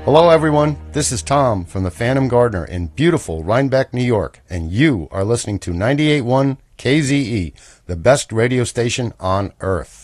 Hello, everyone. This is Tom from the Phantom Gardener in beautiful Rhinebeck, New York, and you are listening to 98.1 KZE, the best radio station on earth.